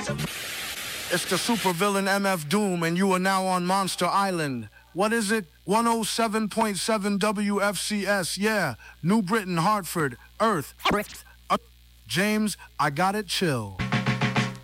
It's the supervillain MF Doom, and you are now on Monster Island. What is it? 107.7 WFCS, yeah. New Britain, Hartford, Earth. James, I got it chill.